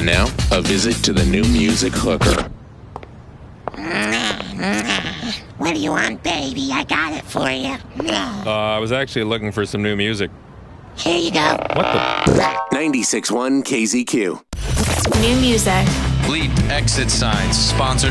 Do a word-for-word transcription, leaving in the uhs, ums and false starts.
And now, a visit to the new music hooker. What do you want, baby? I got it for you. Uh, I was actually looking for some new music. Here you go. What the? ninety-six point one K Z Q. New music. Bleep exit signs, sponsored